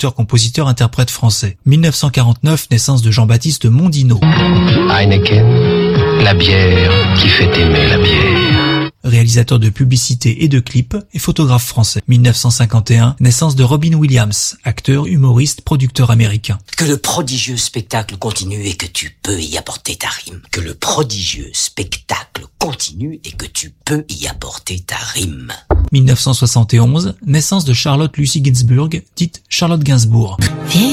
auteur, compositeur, interprète français. 1949, naissance de Jean-Baptiste Mondino. Heineken, la bière qui fait aimer la bière. Réalisateur de publicités et de clips et photographe français. 1951, naissance de Robin Williams, acteur, humoriste, producteur américain. Que le prodigieux spectacle continue et que tu peux y apporter ta rime. Que le prodigieux spectacle continue et que tu peux y apporter ta rime. 1971, naissance de Charlotte Lucy Gainsbourg, dite Charlotte Gainsbourg.